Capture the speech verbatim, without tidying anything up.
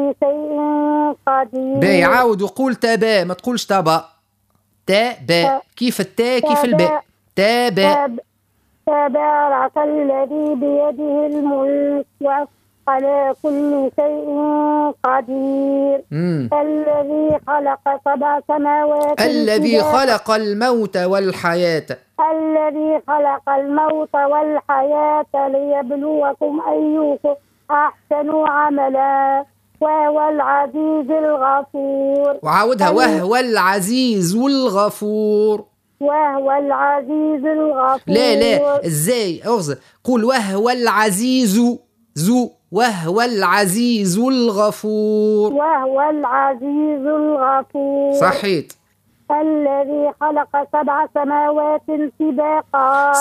كل شيء قدير. باهي عاود وقول تابا، ما تقولش تابا. تابا كيف التاء كيف الباء. تابا. تبارك الذي بيده الملك وعلى كل شيء قدير. مم. الذي خلق سبع سماوات الذي خلق الموت والحياة. الذي خلق الموت والحياة ليبلوكم أيكم أحسن عملا وهو العزيز الغفور. وعاودها وهو العزيز والغفور. وهو العزيز الغفور. لا لا ازاي اغزر، قول وهو العزيز زو وهو العزيز الغفور. وهو العزيز الغفور. صحيت. الذي خلق سبع سماوات سباقا.